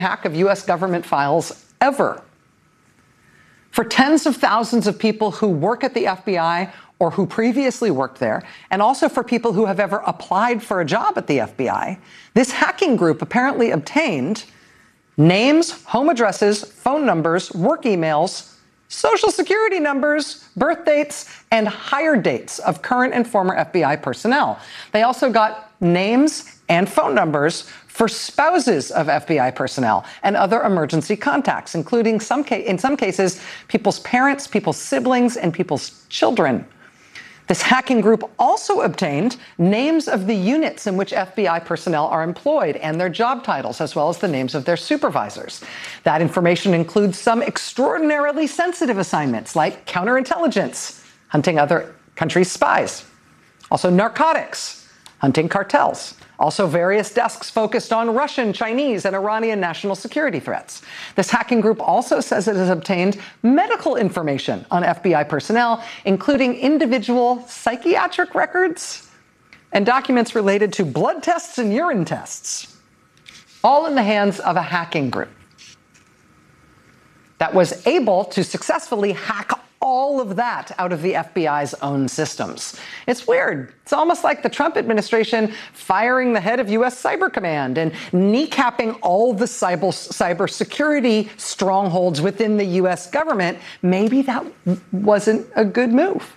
hack of US government files ever. For tens of thousands of people who work at the FBI or who previously worked there, and also for people who have ever applied for a job at the FBI, this hacking group apparently obtained names, home addresses, phone numbers, work emails, social security numbers, birth dates, and hire dates of current and former FBI personnel. They also got names and phone numbers for spouses of FBI personnel and other emergency contacts, including in some cases, people's parents, people's siblings, and people's children. This hacking group also obtained names of the units in which FBI personnel are employed and their job titles, as well as the names of their supervisors. That information includes some extraordinarily sensitive assignments like counterintelligence, hunting other countries' spies, also narcotics, hunting cartels, also various desks focused on Russian, Chinese, and Iranian national security threats. This hacking group also says it has obtained medical information on FBI personnel, including individual psychiatric records and documents related to blood tests and urine tests, all in the hands of a hacking group that was able to successfully hack all of that out of the FBI's own systems. It's weird. It's almost like the Trump administration firing the head of U.S. Cyber Command and kneecapping all the cybersecurity strongholds within the U.S. government. Maybe that wasn't a good move.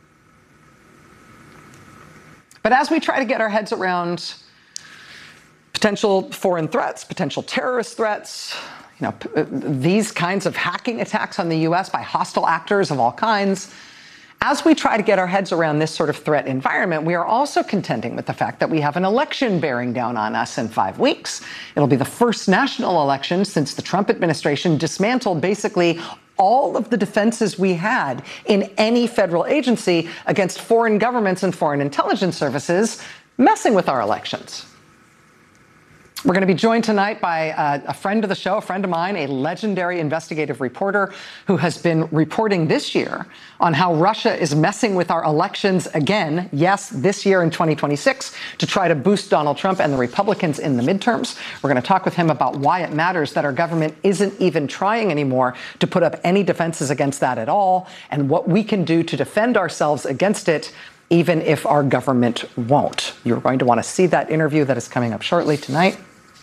But as we try to get our heads around potential foreign threats, potential terrorist threats, these kinds of hacking attacks on the U.S. by hostile actors of all kinds, as we try to get our heads around this sort of threat environment, we are also contending with the fact that we have an election bearing down on us in 5 weeks. It'll be the first national election since the Trump administration dismantled basically all of the defenses we had in any federal agency against foreign governments and foreign intelligence services messing with our elections. We're going to be joined tonight by a friend of the show, a friend of mine, a legendary investigative reporter who has been reporting this year on how Russia is messing with our elections again, yes, this year in 2026, to try to boost Donald Trump and the Republicans in the midterms. We're going to talk with him about why it matters that our government isn't even trying anymore to put up any defenses against that at all, and what we can do to defend ourselves against it, even if our government won't. You're going to want to see that interview that is coming up shortly tonight.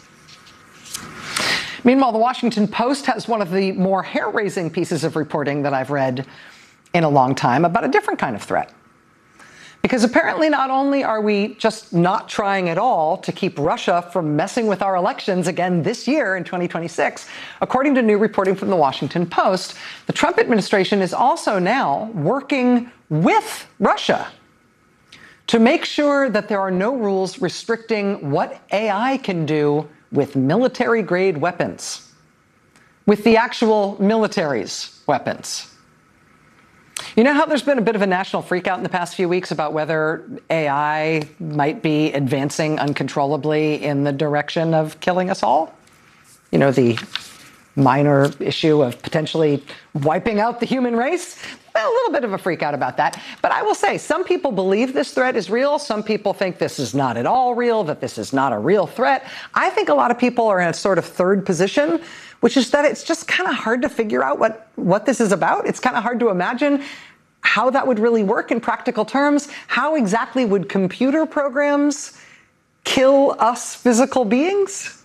Meanwhile, the Washington Post has one of the more hair-raising pieces of reporting that I've read in a long time about a different kind of threat. Because apparently not only are we just not trying at all to keep Russia from messing with our elections again this year in 2026, according to new reporting from the Washington Post, the Trump administration is also now working with Russia to make sure that there are no rules restricting what AI can do with military-grade weapons, with the actual military's weapons. You know how there's been a bit of a national freakout in the past few weeks about whether AI might be advancing uncontrollably in the direction of killing us all? You know, the minor issue of potentially wiping out the human race? A little bit of a freak out about that. But I will say, some people believe this threat is real. Some people think this is not at all real, that this is not a real threat. I think a lot of people are in a sort of third position, which is that it's just kind of hard to figure out what this is about. It's kind of hard to imagine how that would really work in practical terms. How exactly would computer programs kill us physical beings?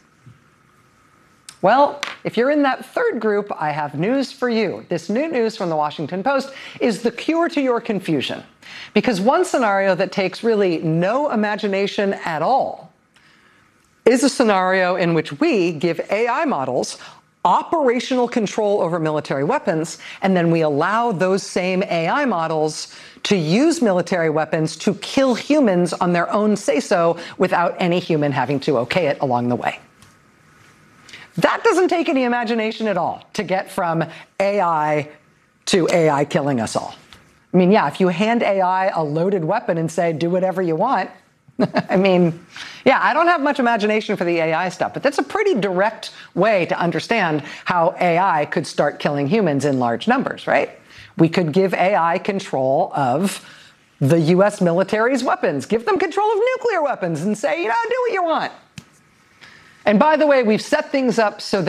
Well, if you're in that third group, I have news for you. This new news from the Washington Post is the cure to your confusion. Because one scenario that takes really no imagination at all is a scenario in which we give AI models operational control over military weapons, and then we allow those same AI models to use military weapons to kill humans on their own say-so without any human having to okay it along the way. That doesn't take any imagination at all to get from AI to AI killing us all. I mean, yeah, if you hand AI a loaded weapon and say, do whatever you want, I mean, yeah, I don't have much imagination for the AI stuff, but that's a pretty direct way to understand how AI could start killing humans in large numbers, right? We could give AI control of the U.S. military's weapons, give them control of nuclear weapons and say, do what you want. And by the way, we've set things up so